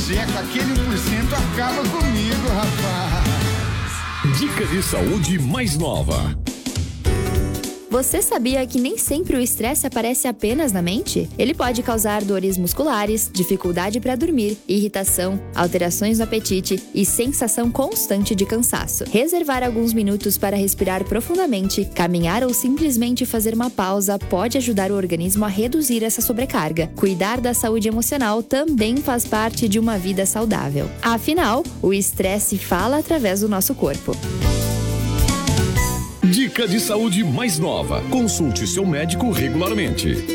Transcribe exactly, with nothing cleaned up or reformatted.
Pois é, com aquele um por cento acaba comigo, rapaz. Dica de saúde mais nova. Você sabia que nem sempre o estresse aparece apenas na mente? Ele pode causar dores musculares, dificuldade para dormir, irritação, alterações no apetite e sensação constante de cansaço. Reservar alguns minutos para respirar profundamente, caminhar ou simplesmente fazer uma pausa pode ajudar o organismo a reduzir essa sobrecarga. Cuidar da saúde emocional também faz parte de uma vida saudável. Afinal, o estresse fala através do nosso corpo. Dica de saúde mais nova. Consulte seu médico regularmente.